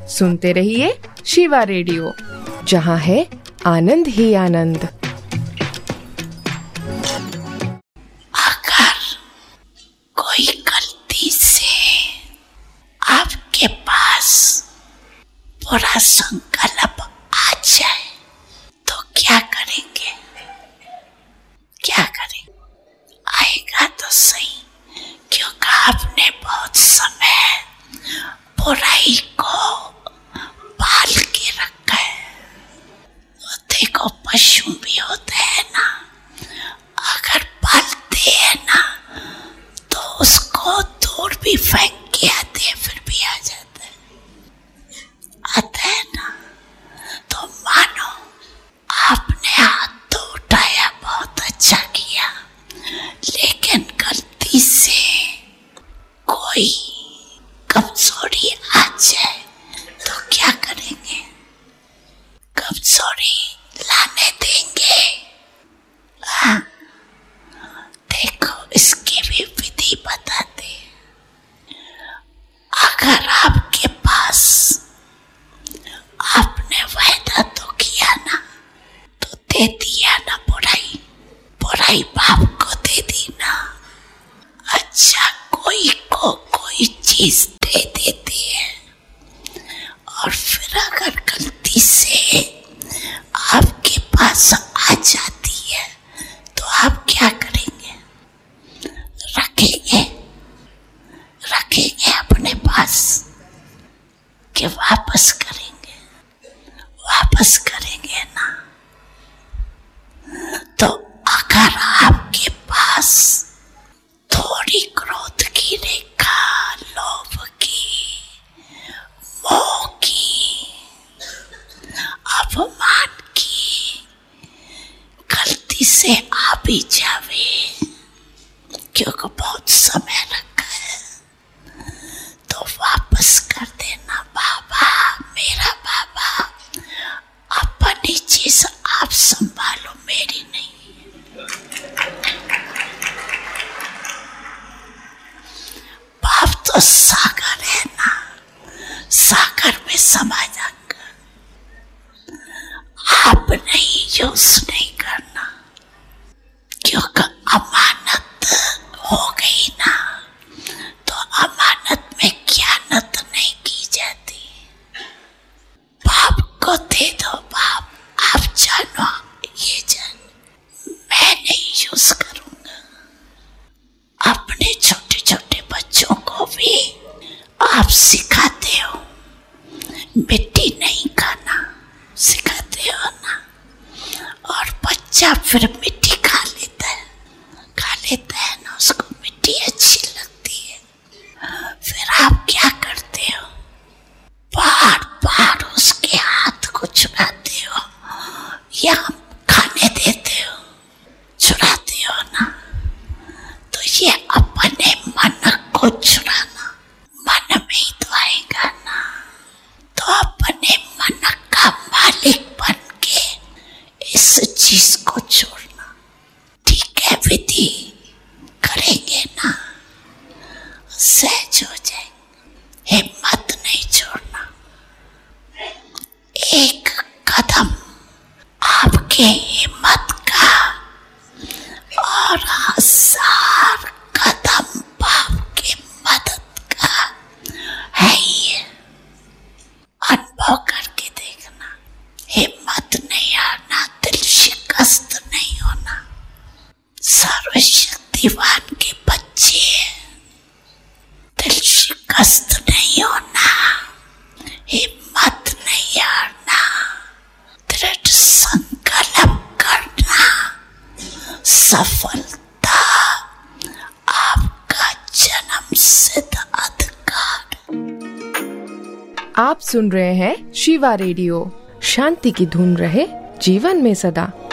सुनते रहिए शिवा रेडियो, जहाँ है आनंद ही आनंद। अगर कोई गलती से आपके पास बुरा संकल्प आ जाए तो क्या करेंगे? क्या करेंगे? आएगा तो सही, क्योंकि आपने बहुत समय बुराई को पाल के रखा है। देखो, पशु भी होते हैं ना, अगर पालते हैं ना तो उसको दूर भी फेंक के आते हैं, फिर भी आ जाता है ना। तो मानो आपने हाथ तो उठाया, बहुत अच्छा किया, लेकिन गलती से कोई कमजोरी आ जाए तो क्या करेंगे? कमजोरी लाने देंगे? हाँ, देखो, इसकी भी विधि बताते हैं। अगर आपके पास, आपने वायदा तो किया ना, तो दे दिया ना बुराई, बुराई बाप को दे दी ना। अच्छा, कोई को कोई चीज दे देती है, और फिर अगर गलती से आपके पास आ जाती है तो आप क्या करेंगे? रखेंगे अपने पास कि वापस करेंगे ना? तो अगर आपके पास थोड़ी क्रोध की रेखा, लोभ की, मोह की, अपमान की गलती से आ भी जावे, क्योंकि बहुत समय रखा है, तो वापस कर देना। बाबा, मेरा बाबा, अपनी चीज आप संभालो, मेरी नहीं। बाप तो सागर है ना, सागर में समा जाकर आप नहीं यूज नहीं करना, क्योंकि अमानत हो गई ना, तो अमानत में खयानत नहीं की जाती। बाप को दे दो, बाप आप जानो, ये जान, मैं नहीं यूज करूंगा। अपने छोटे छोटे बच्चों को भी आप सिखाते हो, मिट्टी नहीं खाना सिखाते हो ना, और बच्चा फिर मिट्टी खा लेता है ना, उसको मिट्टी अच्छी लगती है। फिर आप क्या करते हो? बार बार उसके हाथ को चुराते हो या खाने देते हो, चुराते हो ना। तो ये अपने मन को चुराना, मन में ही तो आएगा ना। तो अपने मन का मालिक बन के इस चीज को छोड़ना, ठीक है? विधि करेंगे ना, सहज हो जाएंगे। हिम्मत नहीं छोड़ना, एक कदम आपके हिम्मत का और 1000 कदम बाप के मदद का है। ये अनुभव करके देखना, हिम्मत नहीं हारना, दिल शिकस्त नहीं होना। सर्वशक्तिवान के बच्चे, दिल शिकस्त नहीं होना, हिम्मत नहीं हारना, दृढ़ संकल्प करना, सफलता आपका जन्म सिद्ध अधिकार। आप सुन रहे हैं शिवा रेडियो, शांति की धुन रहे जीवन में सदा।